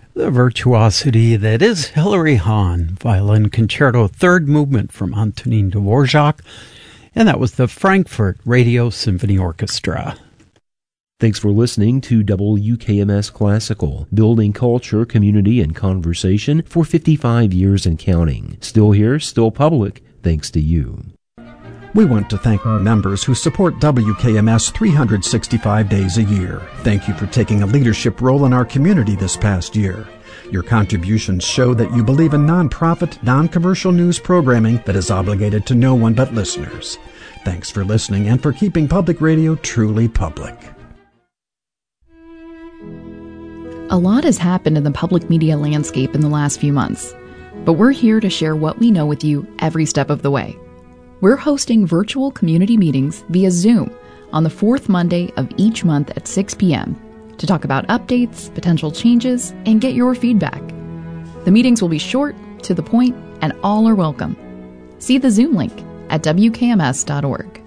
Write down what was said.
The virtuosity that is Hilary Hahn, Violin Concerto, third movement from Antonin Dvorak, and that was the Frankfurt Radio Symphony Orchestra. Thanks for listening to WKMS Classical, building culture, community, and conversation for 55 years and counting. Still here, still public, thanks to you. We want to thank our members who support WKMS 365 days a year. Thank you for taking a leadership role in our community this past year. Your contributions show that you believe in nonprofit, non-commercial news programming that is obligated to no one but listeners. Thanks for listening and for keeping public radio truly public. A lot has happened in the public media landscape in the last few months, but we're here to share what we know with you every step of the way. We're hosting virtual community meetings via Zoom on the fourth Monday of each month at 6 p.m. to talk about updates, potential changes, and get your feedback. The meetings will be short, to the point, and all are welcome. See the Zoom link at WKMS.org.